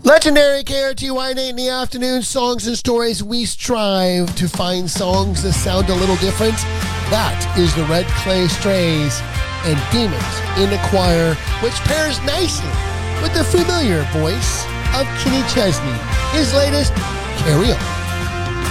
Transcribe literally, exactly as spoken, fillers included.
Legendary K R T Y eight in the afternoon, songs and stories. We strive to find songs that sound a little different. That is the Red Clay Strays and Demons in the Choir, which pairs nicely with the familiar voice of Kenny Chesney. His latest, Carry On.